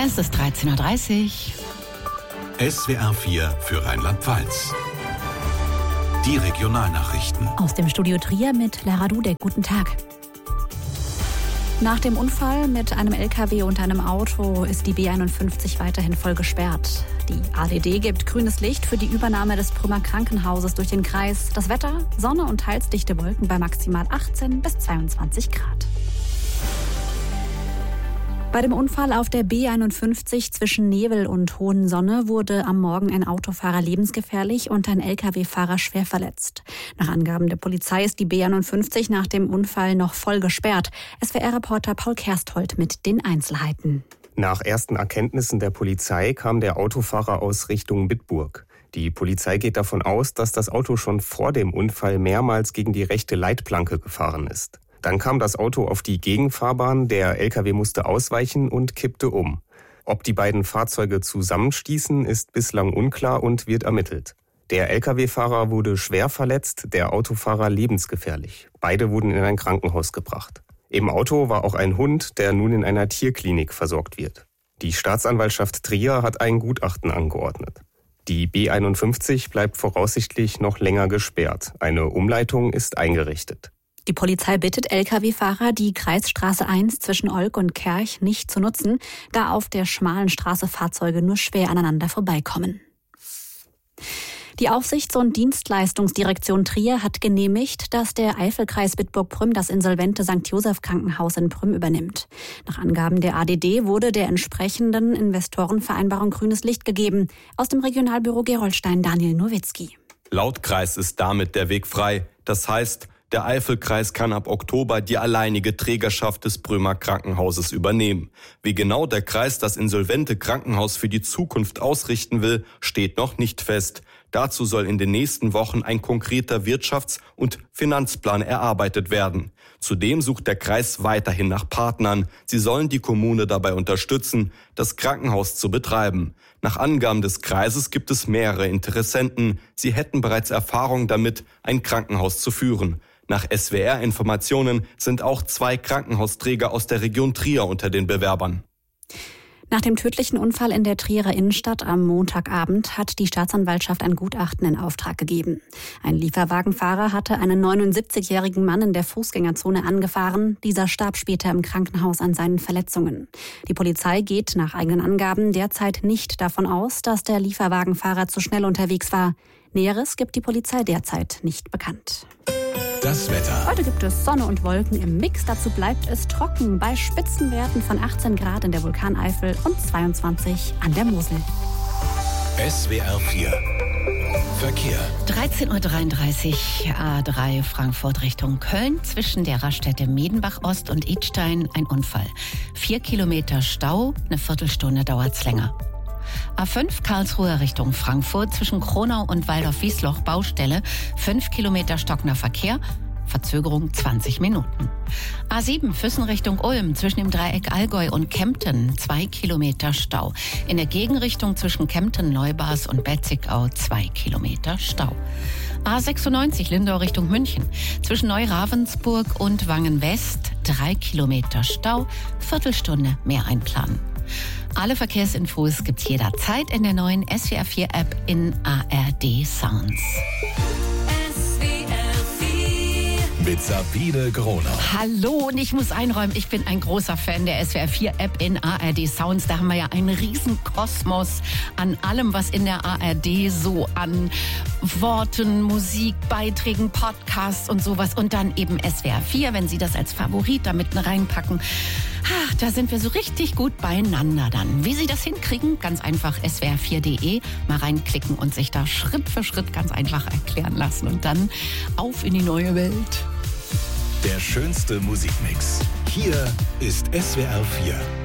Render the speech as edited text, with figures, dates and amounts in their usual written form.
Es ist 13.30 Uhr. SWR 4 für Rheinland-Pfalz. Die Regionalnachrichten. Aus dem Studio Trier mit Lara Dudek. Guten Tag. Nach dem Unfall mit einem LKW und einem Auto ist die B51 weiterhin voll gesperrt. Die ADD gibt grünes Licht für die Übernahme des Prümer Krankenhauses durch den Kreis. Das Wetter, Sonne und teils dichte Wolken bei maximal 18 bis 22 Grad. Bei dem Unfall auf der B51 zwischen Nebel und Hohensonne wurde am Morgen ein Autofahrer lebensgefährlich und ein Lkw-Fahrer schwer verletzt. Nach Angaben der Polizei ist die B51 nach dem Unfall noch voll gesperrt. SWR-Reporter Paul Kersthold mit den Einzelheiten. Nach ersten Erkenntnissen der Polizei kam der Autofahrer aus Richtung Bitburg. Die Polizei geht davon aus, dass das Auto schon vor dem Unfall mehrmals gegen die rechte Leitplanke gefahren ist. Dann kam das Auto auf die Gegenfahrbahn, der LKW musste ausweichen und kippte um. Ob die beiden Fahrzeuge zusammenstießen, ist bislang unklar und wird ermittelt. Der LKW-Fahrer wurde schwer verletzt, der Autofahrer lebensgefährlich. Beide wurden in ein Krankenhaus gebracht. Im Auto war auch ein Hund, der nun in einer Tierklinik versorgt wird. Die Staatsanwaltschaft Trier hat ein Gutachten angeordnet. Die B51 bleibt voraussichtlich noch länger gesperrt. Eine Umleitung ist eingerichtet. Die Polizei bittet Lkw-Fahrer, die Kreisstraße 1 zwischen Olk und Kerch nicht zu nutzen, da auf der schmalen Straße Fahrzeuge nur schwer aneinander vorbeikommen. Die Aufsichts- und Dienstleistungsdirektion Trier hat genehmigt, dass der Eifelkreis Bitburg-Prüm das insolvente St. Joseph Krankenhaus in Prüm übernimmt. Nach Angaben der ADD wurde der entsprechenden Investorenvereinbarung grünes Licht gegeben. Aus dem Regionalbüro Gerolstein Daniel Nowitzki. Laut Kreis ist damit der Weg frei. Das heißt, der Eifelkreis kann ab Oktober die alleinige Trägerschaft des Prümer Krankenhauses übernehmen. Wie genau der Kreis das insolvente Krankenhaus für die Zukunft ausrichten will, steht noch nicht fest. Dazu soll in den nächsten Wochen ein konkreter Wirtschafts- und Finanzplan erarbeitet werden. Zudem sucht der Kreis weiterhin nach Partnern. Sie sollen die Kommune dabei unterstützen, das Krankenhaus zu betreiben. Nach Angaben des Kreises gibt es mehrere Interessenten. Sie hätten bereits Erfahrung damit, ein Krankenhaus zu führen. Nach SWR-Informationen sind auch 2 Krankenhausträger aus der Region Trier unter den Bewerbern. Nach dem tödlichen Unfall in der Trierer Innenstadt am Montagabend hat die Staatsanwaltschaft ein Gutachten in Auftrag gegeben. Ein Lieferwagenfahrer hatte einen 79-jährigen Mann in der Fußgängerzone angefahren. Dieser starb später im Krankenhaus an seinen Verletzungen. Die Polizei geht nach eigenen Angaben derzeit nicht davon aus, dass der Lieferwagenfahrer zu schnell unterwegs war. Näheres gibt die Polizei derzeit nicht bekannt. Das Wetter. Heute gibt es Sonne und Wolken im Mix. Dazu bleibt es trocken bei Spitzenwerten von 18 Grad in der Vulkaneifel und 22 an der Mosel. SWR 4 Verkehr. 13.33 Uhr, A3 Frankfurt Richtung Köln. Zwischen der Raststätte Miedenbach Ost und Idstein ein Unfall. 4 Kilometer Stau, eine Viertelstunde dauert's länger. A5 Karlsruhe Richtung Frankfurt zwischen Kronau und Waldorf-Wiesloch Baustelle, 5 Kilometer stockender Verkehr, Verzögerung 20 Minuten. A7 Füssen Richtung Ulm zwischen dem Dreieck Allgäu und Kempten, 2 Kilometer Stau. In der Gegenrichtung zwischen Kempten-Neubars und Betzigau 2 Kilometer Stau. A96 Lindau Richtung München zwischen Neu-Ravensburg und Wangen-West 3 Kilometer Stau, Viertelstunde mehr einplanen. Alle Verkehrsinfos gibt's jederzeit in der neuen SWR 4 App in ARD Sounds. Mit Sabine Groner. Hallo, und ich muss einräumen, ich bin ein großer Fan der SWR 4 App in ARD Sounds. Da haben wir ja einen riesen Kosmos an allem, was in der ARD so an Worten, Musik, Beiträgen, Podcasts und sowas. Und dann eben SWR 4, wenn Sie das als Favorit da mitten reinpacken. Ach, da sind wir so richtig gut beieinander dann. Wie Sie das hinkriegen? Ganz einfach swr4.de mal reinklicken und sich da Schritt für Schritt ganz einfach erklären lassen. Und dann auf in die neue Welt. Der schönste Musikmix. Hier ist SWR 4.